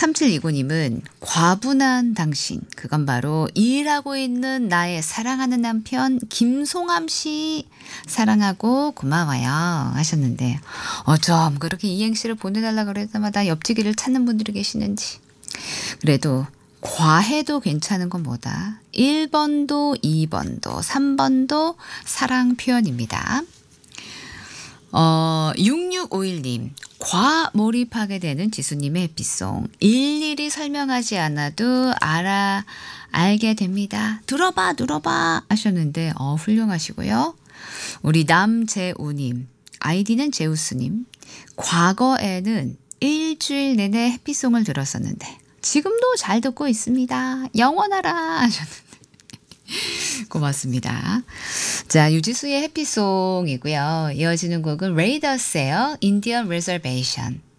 3729님은 과분한 당신, 그건 바로 일하고 있는 나의 사랑하는 남편 김송암 씨 사랑하고 고마워요 하셨는데 어쩜 그렇게 이행시를 보내달라 그럴 때마다 옆지기를 찾는 분들이 계시는지. 그래도 과해도 괜찮은 건 뭐다. 1번도 2번도 3번도 사랑 표현입니다. 6651님 과몰입하게 되는 지수님의 에피송 일일이 설명하지 않아도 알게 됩니다. 들어봐 하셨는데 훌륭하시고요. 우리 남재우님 아이디는 제우스님 과거에는 일주일 내내 해피송을 들었었는데 지금도 잘 듣고 있습니다. 영원하라 하셨는데 고맙습니다. 자, 유지수의 해피송이고요. 이어지는 곡은 레이더스예요. Indian Reservation.